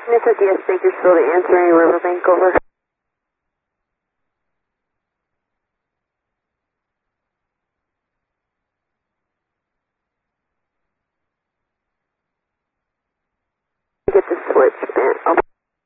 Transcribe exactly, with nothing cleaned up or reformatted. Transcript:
Minnesota Bakersfield answering Riverbank over. Get the switch, man.